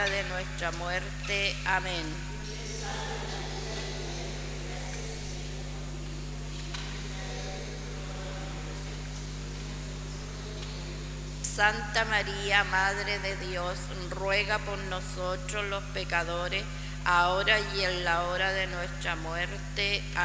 de nuestra muerte. Amén. Santa María, Madre de Dios, ruega por nosotros los pecadores, ahora y en la hora de nuestra muerte.